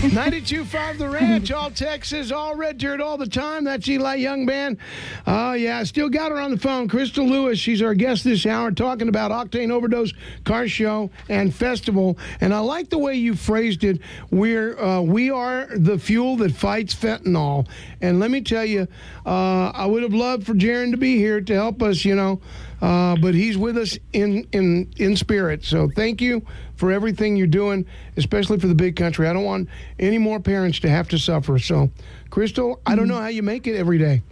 92.5 The Ranch, all Texas, all Red Dirt, all the time. That's Eli Youngman. Oh, yeah, I still got her on the phone. Crystal Lewis, she's our guest this hour, talking about Octane Overdose Car Show and Festival. And I like the way you phrased it. We are the fuel that fights fentanyl. And let me tell you, I would have loved for Jaron to be here to help us, but he's with us in spirit. So thank you for everything you're doing, especially for the big country. I don't want any more parents to have to suffer. So, Crystal, I don't know how you make it every day.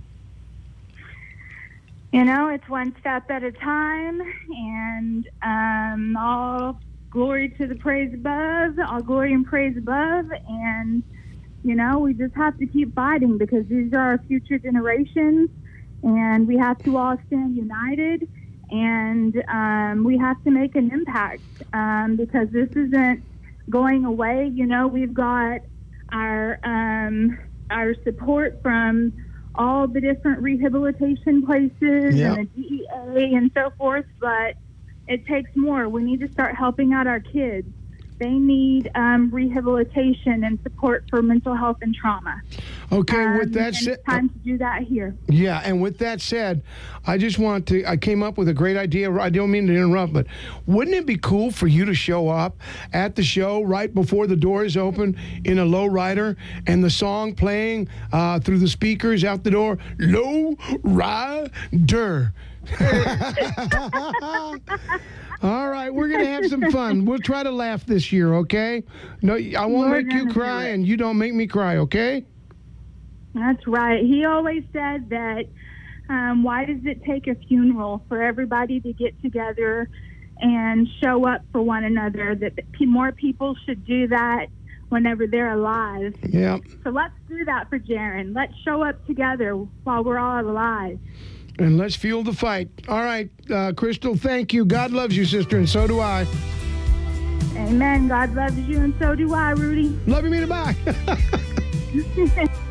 It's one step at a time, and all glory to the praise above, all glory and praise above, and, we just have to keep fighting because these are our future generations, and we have to all stand united, and we have to make an impact because this isn't going away. We've got our support from all the different rehabilitation places and the DEA and so forth, but it takes more. We need to start helping out our kids. They need rehabilitation and support for mental health and trauma. Okay, with that said, it's time to do that here. Yeah, and with that said, I came up with a great idea. I don't mean to interrupt, but wouldn't it be cool for you to show up at the show right before the doors open in a lowrider and the song playing through the speakers out the door? Low rider. All right, we're going to have some fun. We'll try to laugh this year, okay? No, I won't make you cry, and you don't make me cry, okay? That's right. He always said that why does it take a funeral for everybody to get together and show up for one another, that more people should do that whenever they're alive. Yeah. So let's do that for Jaron. Let's show up together while we're all alive. And let's fuel the fight. All right, Crystal, thank you. God loves you, sister, and so do I. Amen. God loves you, and so do I, Rudy. Love you, Mina. Bye.